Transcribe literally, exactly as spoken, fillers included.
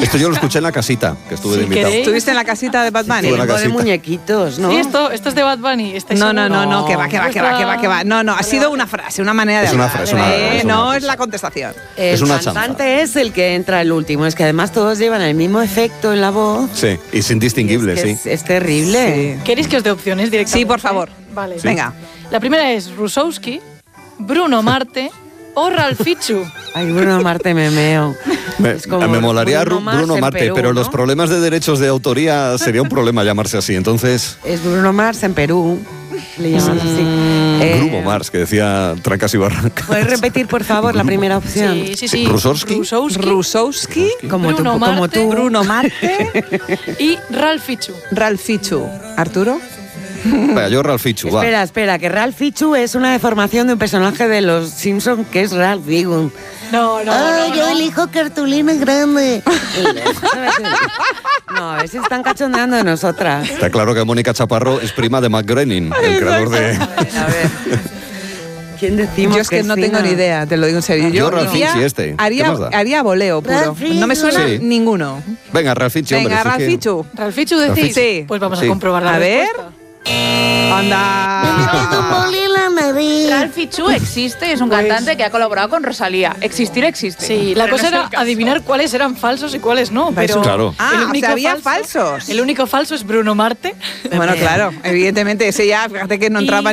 Esto yo lo escuché en La Casita, que estuve Si de invitado. queréis. ¿Estuviste en la casita de Bad Bunny? Estuve en la Tiempo de casita. muñequitos, ¿no? Sí, esto, esto es de Bad Bunny. ¿estáis No, no, seguros? no, no, que va, que va, que va, que va, que va. No, no, ha sido una frase, una manera de Es una hablar. frase, una- ¿eh? es una No frase. es la contestación. El Es una cantante chanza. es el que entra el último. Es que además todos llevan el mismo efecto en la voz. Sí, y es indistinguible, Es que sí. es, es terrible. Sí. ¿Queréis que os dé opciones directamente? Sí, por favor. Vale. Venga. La primera es Rusowski, Bruno Marte o Ralfichu. Ay, Bruno Marte me meo. Me, Es como me molaría Bruno Ru- Mars Bruno en Marte, Perú, pero ¿no? los problemas de derechos de autoría sería un problema llamarse así. Entonces, Es Bruno Mars en Perú. Le llaman así. Eh, Grupo Mars, que decía Trancas y Barrancas. ¿Puedes repetir, por favor, la primera opción? Sí, sí, Sí, sí. Rusowski. Rusowski Rusowski, Como tú, Bruno como Marte. tú. Bruno Marte, y Ralfichu. Ralfichu. ¿Arturo? Venga, yo Ralfichu, va. Espera, espera, que Ralph Fichu es una deformación de un personaje de los Simpsons que es Ralph Wiggum. No, no, Ay, no, yo no. elijo cartulina grande. No, a ver si están cachondeando de nosotras. Está claro que Mónica Chaparro es prima de Matt Groening, el creador de... A ver. ¿Quién decimos Yo es que no sí, tengo ni idea, te lo digo en serio. Yo, haría- Ralfichi, este. ¿Qué Haría, más da? haría voleo puro. Ralfichu. No me suena Sí. ninguno. Venga, Ralfichu, hombre. Venga, si es que- Ralfichu. ¿Ralfichu decís? Sí. Pues vamos Sí. a comprobar la A ver. respuesta. Anda. Ralfichu existe, es un Pues- cantante que ha colaborado con Rosalía. Existir existe. Sí, la Pero cosa no es era el caso. adivinar cuáles eran falsos y cuáles no. Vais Pero un- Claro. Ah, el o único sea, había falso- falsos. El único falso es Bruno Marte. Bueno, claro, evidentemente ese ya, fíjate que no Y- entraba